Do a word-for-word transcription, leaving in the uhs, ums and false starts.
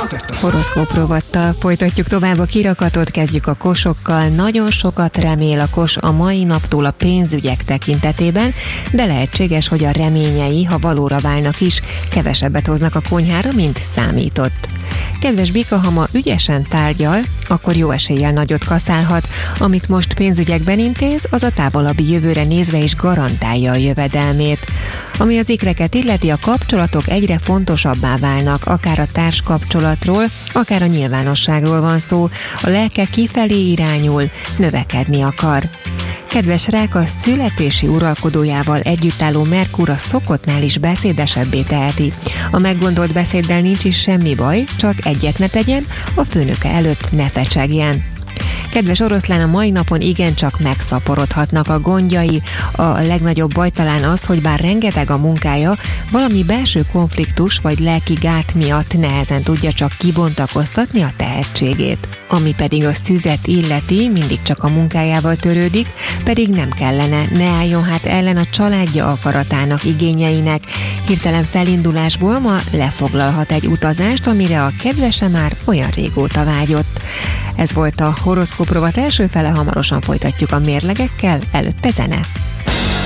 Horoszkóp rovattal folytatjuk tovább a kirakatot, kezdjük a kosokkal. Nagyon sokat remél a kos a mai naptól a pénzügyek tekintetében, de lehetséges, hogy a reményei, ha valóra válnak is, kevesebbet hoznak a konyhára, mint számított. Kedves bika, ha ma ügyesen tárgyal, akkor jó eséllyel nagyot kaszálhat. Amit most pénzügyekben intéz, az a távolabbi jövőre nézve is garantálja a jövedelmét. Ami az ikreket illeti, a kapcsolatok egyre fontosabbá válnak, akár a társkapcsolatról, akár a nyilvánosságról van szó. A lelke kifelé irányul, növekedni akar. Kedves rák, a születési uralkodójával együttálló Merkur a szokottnál is beszédesebbé teheti. A meggondolt beszéddel nincs is semmi baj, csak egyet ne tegyen, a főnöke előtt ne fecsegjen. Kedves oroszlán, a mai napon igencsak megszaporodhatnak a gondjai. A legnagyobb baj talán az, hogy bár rengeteg a munkája, valami belső konfliktus vagy lelki gát miatt nehezen tudja csak kibontakoztatni a tehetségét. Ami pedig a szüzet illeti, mindig csak a munkájával törődik, pedig nem kellene, ne álljon hát ellen a családja akaratának, igényeinek. Hirtelen felindulásból ma lefoglalhat egy utazást, amire a kedvese már olyan régóta vágyott. Ez volt a horoszkóp rovat első fele, hamarosan folytatjuk a mérlegekkel, előtte zene.